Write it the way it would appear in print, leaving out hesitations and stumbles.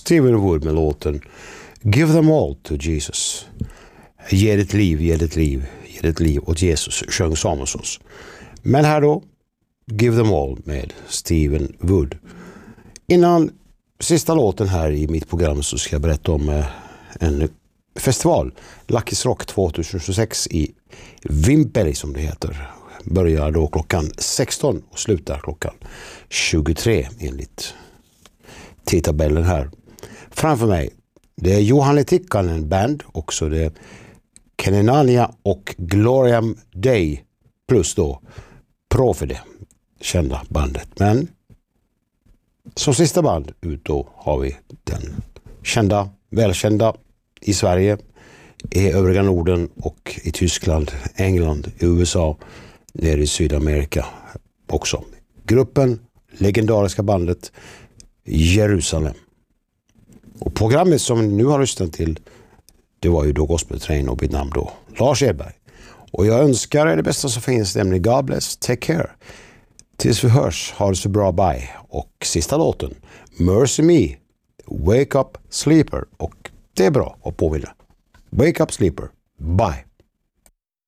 Stephen Wood med låten Give them all to Jesus. Ge ditt liv, ge ditt liv, ge ditt liv åt Jesus, sjöng Samuelsons. Men här då, Give them all med Stephen Wood. Innan sista låten här i mitt program så ska jag berätta om en festival, Luckys Rock 2026 i Vimpeli som det heter. Börjar då klockan 16 och slutar klockan 23 enligt tidtabellen här. Framför mig, det är Juhani Tikkanen band, också det är Kenenania och Gloriam Day plus då Profide, kända bandet. Men som sista band ut då har vi den kända, välkända i Sverige, i övriga Norden och i Tyskland, England, USA, nere i Sydamerika också. Gruppen, legendariska bandet Jerusalem. Och programmet som ni nu har lyssnat till, det var ju då Gospel Train och mitt namn då Lars Edberg. Och jag önskar er det bästa som finns, nämligen God bless, take care. Tills vi hörs, ha det så bra, bye. Och sista låten, Mercy Me, Wake Up Sleeper. Och det är bra att påminna. Wake Up Sleeper, bye.